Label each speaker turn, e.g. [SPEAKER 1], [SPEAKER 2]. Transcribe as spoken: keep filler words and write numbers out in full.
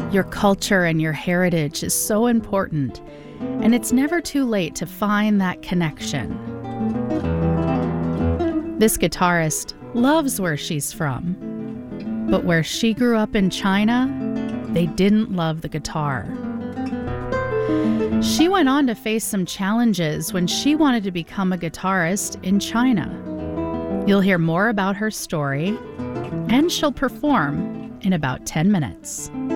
[SPEAKER 1] Your culture and your heritage is so important, and it's never too late to find that connection. This guitarist loves where she's from, but where she grew up in China, they didn't love the guitar. She went on to face some challenges when she wanted to become a guitarist in China. You'll hear more about her story, and she'll perform in about ten minutes.